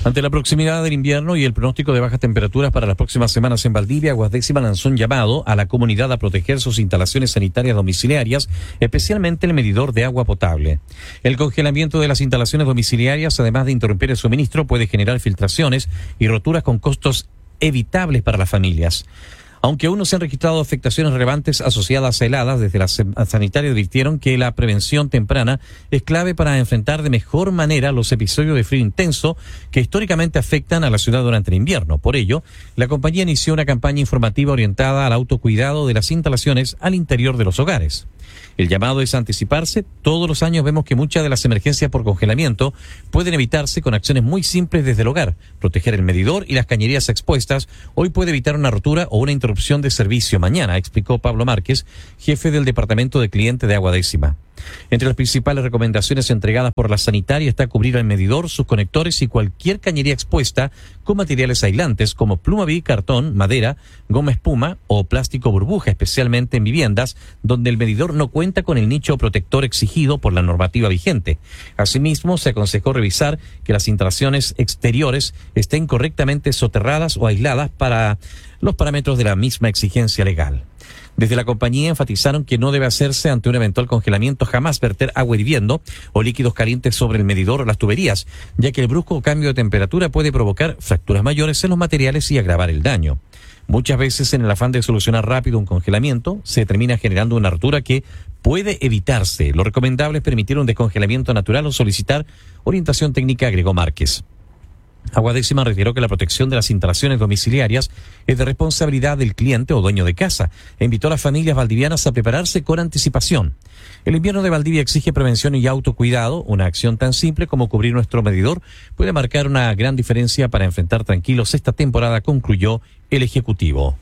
Ante la proximidad del invierno y el pronóstico de bajas temperaturas para las próximas semanas en Valdivia, Aguas Décima lanzó un llamado a la comunidad a proteger sus instalaciones sanitarias domiciliarias, especialmente el medidor de agua potable. El congelamiento de las instalaciones domiciliarias, además de interrumpir el suministro, puede generar filtraciones y roturas con costos evitables para las familias. Aunque aún no se han registrado afectaciones relevantes asociadas a heladas, desde la sanitaria advirtieron que la prevención temprana es clave para enfrentar de mejor manera los episodios de frío intenso que históricamente afectan a la ciudad durante el invierno. Por ello, la compañía inició una campaña informativa orientada al autocuidado de las instalaciones al interior de los hogares. El llamado es a anticiparse. Todos los años vemos que muchas de las emergencias por congelamiento pueden evitarse con acciones muy simples desde el hogar. Proteger el medidor y las cañerías expuestas hoy puede evitar una rotura o una interrupción de servicio mañana, explicó Pablo Márquez, jefe del Departamento de Cliente de Agua Décima. Entre las principales recomendaciones entregadas por la sanitaria está cubrir el medidor, sus conectores y cualquier cañería expuesta con materiales aislantes como Plumaví, cartón, madera, goma espuma o plástico burbuja, especialmente en viviendas donde el medidor no cuenta con el nicho protector exigido por la normativa vigente. Asimismo, se aconsejó revisar que las instalaciones exteriores estén correctamente soterradas o aisladas para los parámetros de la misma exigencia legal. Desde la compañía enfatizaron que no debe hacerse ante un eventual congelamiento jamás verter agua hirviendo o líquidos calientes sobre el medidor o las tuberías, ya que el brusco cambio de temperatura puede provocar fracturas mayores en los materiales y agravar el daño. Muchas veces, en el afán de solucionar rápido un congelamiento, se termina generando una rotura que puede evitarse. Lo recomendable es permitir un descongelamiento natural o solicitar orientación técnica, agregó Márquez. Agua Décima reiteró que la protección de las instalaciones domiciliarias es de responsabilidad del cliente o dueño de casa e invitó a las familias valdivianas a prepararse con anticipación. El invierno de Valdivia exige prevención y autocuidado. Una acción tan simple como cubrir nuestro medidor puede marcar una gran diferencia para enfrentar tranquilos esta temporada, concluyó el Ejecutivo.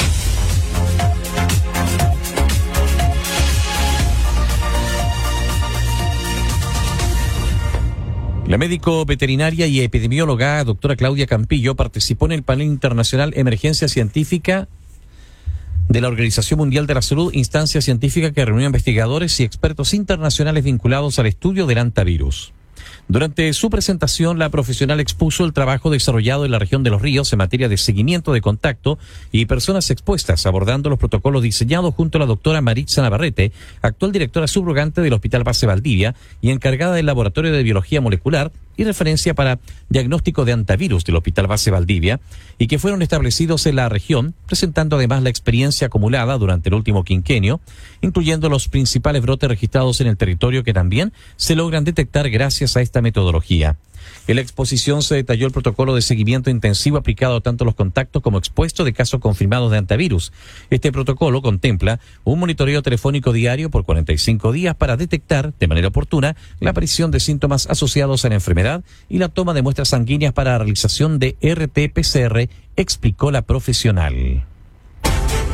La médico veterinaria y epidemióloga doctora Claudia Campillo participó en el panel internacional Emergencia Científica de la Organización Mundial de la Salud, instancia científica que reunió investigadores y expertos internacionales vinculados al estudio del hantavirus. Durante su presentación, la profesional expuso el trabajo desarrollado en la región de Los Ríos en materia de seguimiento de contacto y personas expuestas, abordando los protocolos diseñados junto a la doctora Maritza Navarrete, actual directora subrogante del Hospital Base Valdivia y encargada del Laboratorio de Biología Molecular y referencia para diagnóstico de hantavirus del Hospital Base Valdivia, y que fueron establecidos en la región, presentando además la experiencia acumulada durante el último quinquenio, incluyendo los principales brotes registrados en el territorio que también se logran detectar gracias a esta metodología. En la exposición se detalló el protocolo de seguimiento intensivo aplicado tanto a los contactos como expuestos de casos confirmados de hantavirus. Este protocolo contempla un monitoreo telefónico diario por 45 días para detectar de manera oportuna la aparición de síntomas asociados a la enfermedad y la toma de muestras sanguíneas para la realización de RT-PCR, explicó la profesional.